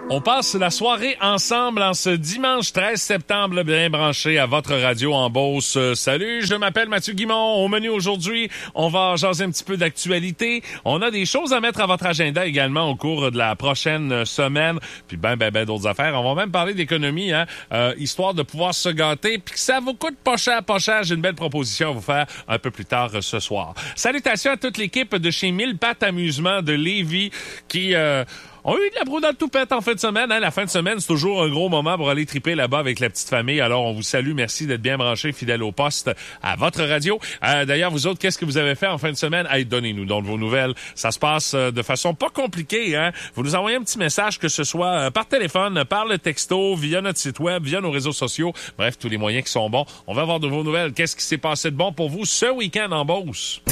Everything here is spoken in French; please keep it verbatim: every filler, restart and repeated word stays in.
On passe la soirée ensemble en ce dimanche treize septembre, bien branché à votre radio en Beauce. Euh, salut, je m'appelle Mathieu Guimond. Au menu aujourd'hui, on va jaser un petit peu d'actualité. On a des choses à mettre à votre agenda également au cours de la prochaine semaine. Puis ben, ben, ben d'autres affaires. On va même parler d'économie, hein, euh, histoire de pouvoir se gâter. Puis que ça vous coûte pas cher, pas cher. J'ai une belle proposition à vous faire un peu plus tard euh, ce soir. Salutations à toute l'équipe de chez Mille Pattes Amusement de Lévis qui... Euh, On a eu de la brouille toupette en fin de semaine. Hein? La fin de semaine, c'est toujours un gros moment pour aller triper là-bas avec la petite famille. Alors, on vous salue. Merci d'être bien branchés, fidèles au poste, à votre radio. Euh, d'ailleurs, vous autres, qu'est-ce que vous avez fait en fin de semaine? Hey, donnez-nous donc vos nouvelles. Ça se passe euh, de façon pas compliquée. Hein? Vous nous envoyez un petit message, que ce soit euh, par téléphone, par le texto, via notre site web, via nos réseaux sociaux. Bref, tous les moyens qui sont bons. On va avoir de vos nouvelles. Qu'est-ce qui s'est passé de bon pour vous ce week-end en Beauce?